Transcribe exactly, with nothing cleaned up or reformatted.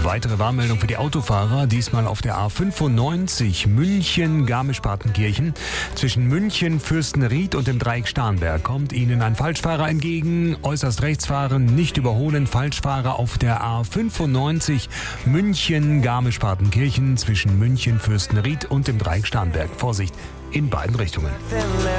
Weitere Warnmeldung für die Autofahrer, diesmal auf der A fünfundneunzig München-Garmisch-Partenkirchen. Zwischen München, Fürstenried und dem Dreieck Starnberg kommt Ihnen ein Falschfahrer entgegen. Äußerst rechts fahren, nicht überholen. Falschfahrer auf der A fünfundneunzig München-Garmisch-Partenkirchen zwischen München, Fürstenried und dem Dreieck Starnberg. Vorsicht in beiden Richtungen.